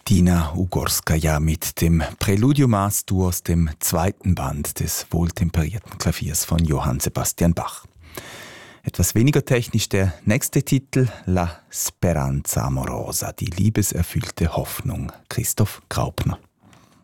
Dina Ugorskaja mit dem Preludium As-Dur aus dem zweiten Band des wohltemperierten Klaviers von Johann Sebastian Bach. Etwas weniger technisch der nächste Titel, La Speranza Amorosa, die liebeserfüllte Hoffnung, Christoph Graupner.